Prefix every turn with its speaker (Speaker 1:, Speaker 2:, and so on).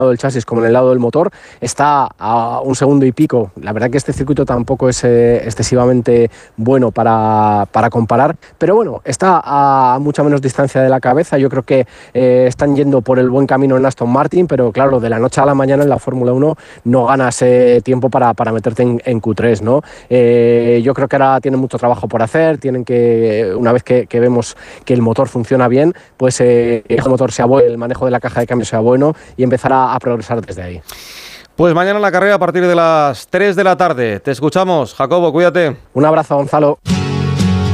Speaker 1: del chasis como en el lado del motor, está a 1 segundo y pico. La verdad que este circuito tampoco es excesivamente bueno para comparar, pero bueno, está a mucha menos distancia de la cabeza. Yo creo que están yendo por el buen camino en Aston Martin, pero claro, de la noche a la mañana en la Fórmula 1 no ganas tiempo para meterte en Q3, ¿no? Yo creo que ahora tienen mucho trabajo por hacer, tienen que, una vez que vemos que el motor funciona bien, pues el motor sea bueno, el manejo de la caja de cambio sea bueno y empezar a progresar desde ahí.
Speaker 2: Pues mañana la carrera a partir de las 3 de la tarde. Te escuchamos, Jacobo, cuídate.
Speaker 1: Un abrazo, Gonzalo.